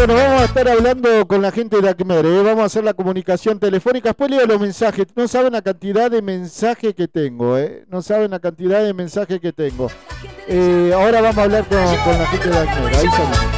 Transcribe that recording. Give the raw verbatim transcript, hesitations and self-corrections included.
Bueno, vamos a estar hablando con la gente de ACMER, ¿eh? Vamos a hacer la comunicación telefónica. Después leo los mensajes. No saben la cantidad de mensajes que tengo, ¿eh? No saben la cantidad de mensajes que tengo. Eh, ahora vamos a hablar con, con la gente de ACMER. Ahí salimos.